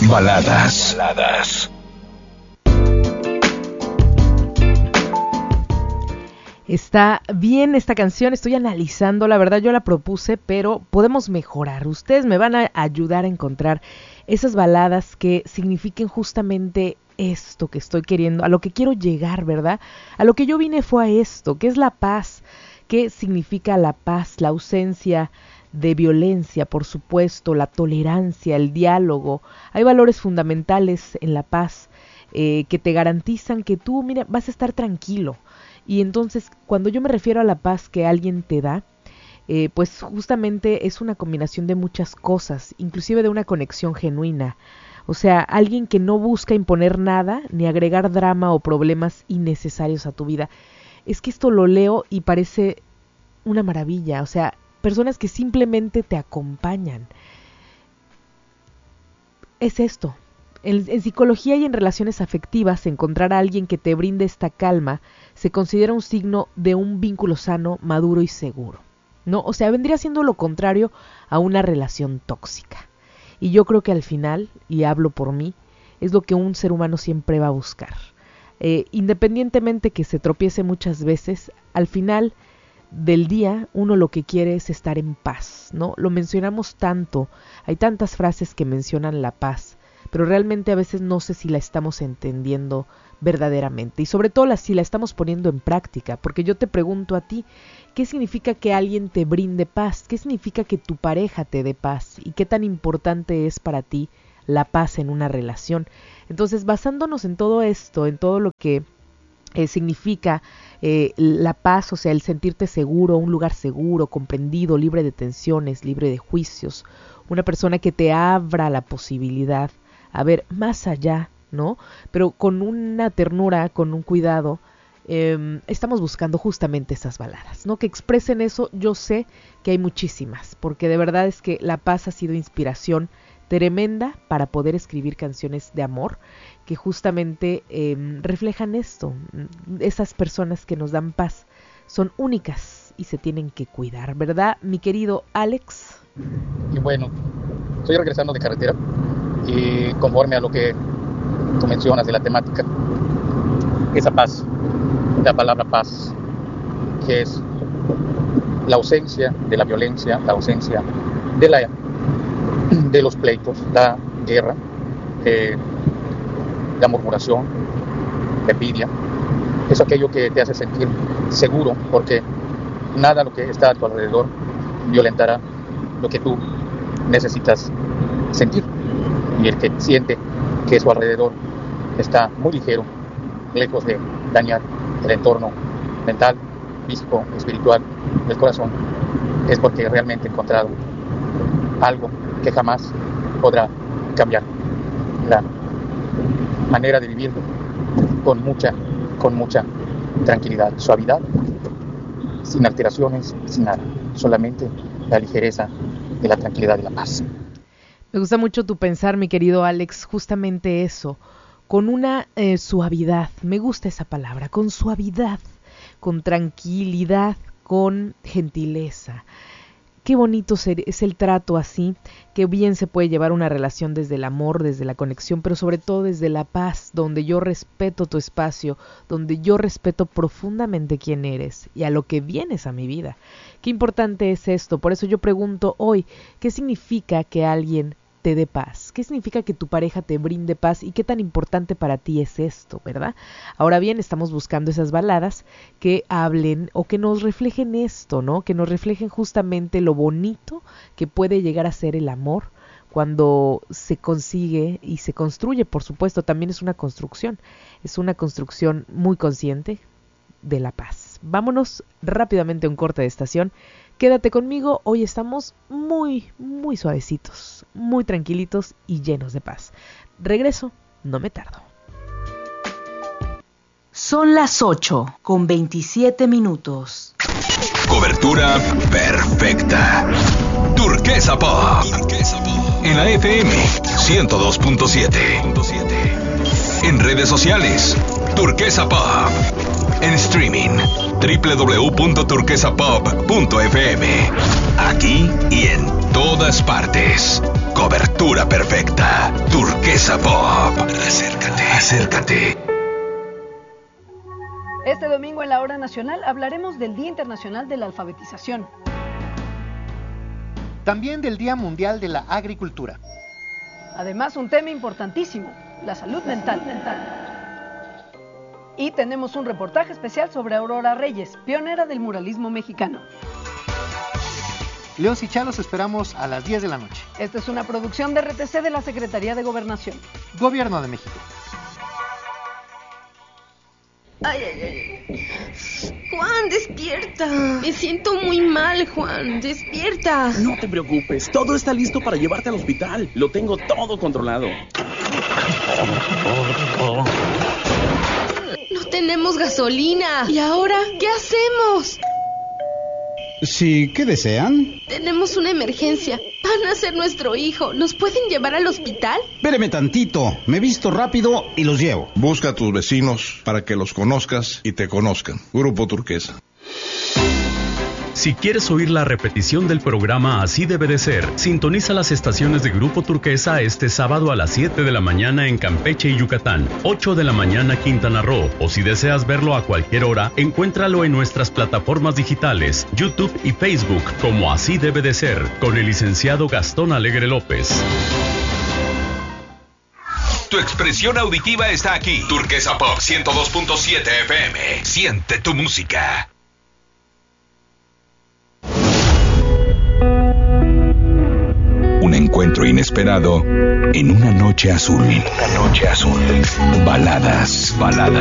Baladas. Está bien esta canción, estoy analizando, la verdad yo la propuse, pero podemos mejorar. Ustedes me van a ayudar a encontrar esas baladas que signifiquen justamente esto que estoy queriendo, a lo que quiero llegar, ¿verdad? A lo que yo vine fue a esto, que es la paz. ¿Qué significa la paz? La ausencia de violencia, por supuesto, la tolerancia, el diálogo. Hay valores fundamentales en la paz que te garantizan que tú, mira, vas a estar tranquilo. Y entonces, cuando yo me refiero a la paz que alguien te da, pues justamente es una combinación de muchas cosas, inclusive de una conexión genuina. O sea, alguien que no busca imponer nada ni agregar drama o problemas innecesarios a tu vida. Es que esto lo leo y parece una maravilla. O sea, personas que simplemente te acompañan. Es esto. En psicología y en relaciones afectivas, encontrar a alguien que te brinde esta calma se considera un signo de un vínculo sano, maduro y seguro, ¿no? O sea, vendría siendo lo contrario a una relación tóxica. Y yo creo que al final, y hablo por mí, es lo que un ser humano siempre va a buscar. Independientemente que se tropiece muchas veces, al final del día uno lo que quiere es estar en paz, ¿no? Lo mencionamos tanto, hay tantas frases que mencionan la paz, pero realmente a veces no sé si la estamos entendiendo verdaderamente y sobre todo si la estamos poniendo en práctica, porque yo te pregunto a ti, ¿qué significa que alguien te brinde paz? ¿Qué significa que tu pareja te dé paz? ¿Y qué tan importante es para ti la paz en una relación? Entonces, basándonos en todo esto, en todo lo que significa la paz, o sea, el sentirte seguro, un lugar seguro, comprendido, libre de tensiones, libre de juicios, una persona que te abra la posibilidad a ver más allá, ¿no? Pero con una ternura, con un cuidado, estamos buscando justamente esas baladas, ¿no? Que expresen eso. Yo sé que hay muchísimas, porque de verdad es que la paz ha sido inspiración tremenda para poder escribir canciones de amor que justamente reflejan esto. Esas personas que nos dan paz son únicas y se tienen que cuidar, ¿verdad, mi querido Alex? Y bueno, estoy regresando de carretera y conforme a lo que tú mencionas de la temática, esa paz, la palabra paz, que es la ausencia de la violencia, la ausencia de los pleitos, la guerra, la murmuración, la envidia, es aquello que te hace sentir seguro, porque nada lo que está a tu alrededor violentará lo que tú necesitas sentir. Y el que siente que su alrededor está muy ligero, lejos de dañar el entorno mental, físico, espiritual, del corazón, es porque realmente ha encontrado algo que jamás podrá cambiar. La manera de vivir con mucha tranquilidad, suavidad, sin alteraciones, sin nada, solamente la ligereza de la tranquilidad y la paz. Me gusta mucho tu pensar, mi querido Alex, justamente eso, con una suavidad, me gusta esa palabra, con suavidad, con tranquilidad, con gentileza. Qué bonito es el trato así, qué bien se puede llevar una relación desde el amor, desde la conexión, pero sobre todo desde la paz, donde yo respeto tu espacio, donde yo respeto profundamente quién eres y a lo que vienes a mi vida. Qué importante es esto, por eso yo pregunto hoy, ¿qué significa que alguien te dé paz? ¿Qué significa que tu pareja te brinde paz? ¿Y qué tan importante para ti es esto, verdad? Ahora bien, estamos buscando esas baladas que hablen o que nos reflejen esto, ¿no? Que nos reflejen justamente lo bonito que puede llegar a ser el amor cuando se consigue y se construye, por supuesto, también es una construcción muy consciente de la paz. Vámonos rápidamente a un corte de estación. Quédate conmigo, hoy estamos muy suavecitos, muy tranquilitos y llenos de paz. Regreso, no me tardo. Son las 8:27. Cobertura perfecta. Turquesa Pop. En la FM 102.7. En redes sociales, Turquesa Pop. En streaming, www.turquesapop.fm. Aquí y en todas partes. Cobertura perfecta. Turquesa Acércate. Este domingo en la Hora Nacional hablaremos del Día Internacional de la Alfabetización. También del Día Mundial de la Agricultura. Además, un tema importantísimo, la salud mental. Y tenemos un reportaje especial sobre Aurora Reyes, pionera del muralismo mexicano. León y Chá los esperamos a las 10 de la noche. Esta es una producción de RTC de la Secretaría de Gobernación. Gobierno de México. Ay. Juan, despierta. Me siento muy mal, Juan. Despierta. No te preocupes. Todo está listo para llevarte al hospital. Lo tengo todo controlado. No tenemos gasolina. ¿Y ahora qué hacemos? Sí, ¿qué desean? Tenemos una emergencia. Van a ser nuestro hijo. ¿Nos pueden llevar al hospital? Espéreme tantito. Me visto rápido y los llevo. Busca a tus vecinos para que los conozcas y te conozcan. Grupo Turquesa. Si quieres oír la repetición del programa Así Debe de Ser, sintoniza las estaciones de Grupo Turquesa este sábado a las 7 de la mañana en Campeche y Yucatán, 8 de la mañana Quintana Roo, o si deseas verlo a cualquier hora, encuéntralo en nuestras plataformas digitales, YouTube y Facebook, como Así Debe de Ser, con el licenciado Gastón Alegre López. Tu expresión auditiva está aquí. Turquesa Pop 102.7 FM. Siente tu música. Un encuentro inesperado en una noche azul. Baladas.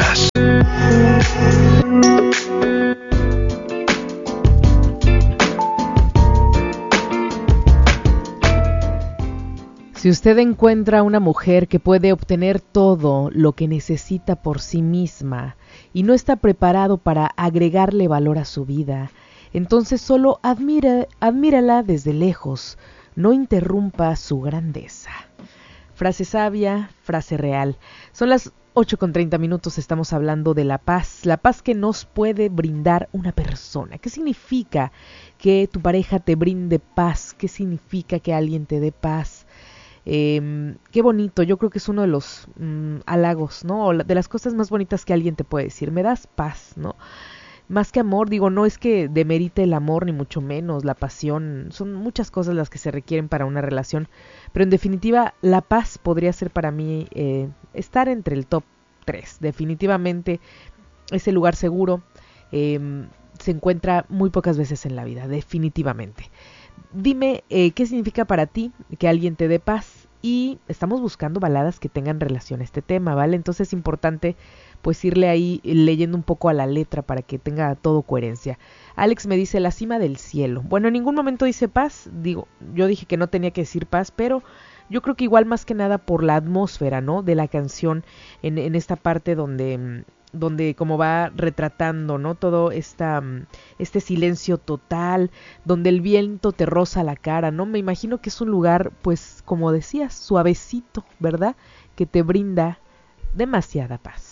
Si usted encuentra una mujer que puede obtener todo lo que necesita por sí misma y no está preparado para agregarle valor a su vida, entonces solo admírala desde lejos. No interrumpa su grandeza. Frase sabia, frase real. Son las 8:30, estamos hablando de la paz que nos puede brindar una persona. ¿Qué significa que tu pareja te brinde paz? ¿Qué significa que alguien te dé paz? Qué bonito, yo creo que es uno de los halagos, ¿no? O de las cosas más bonitas que alguien te puede decir. Me das paz, ¿no? Más que amor, digo, no es que demerite el amor, ni mucho menos, la pasión, son muchas cosas las que se requieren para una relación, pero en definitiva, la paz podría ser para mí estar entre el top 3, definitivamente ese lugar seguro se encuentra muy pocas veces en la vida, definitivamente. Dime, ¿qué significa para ti que alguien te dé paz? Y estamos buscando baladas que tengan relación a este tema, ¿vale? Entonces es importante pues irle ahí leyendo un poco a la letra para que tenga todo coherencia. Alex me dice la cima del cielo. Bueno, en ningún momento dice paz, yo dije que no tenía que decir paz, pero yo creo que igual más que nada por la atmósfera, ¿no? De la canción en esta parte donde como va retratando, ¿no? Todo este silencio total, donde el viento te roza la cara, ¿no? Me imagino que es un lugar, pues, como decías, suavecito, ¿verdad? Que te brinda demasiada paz.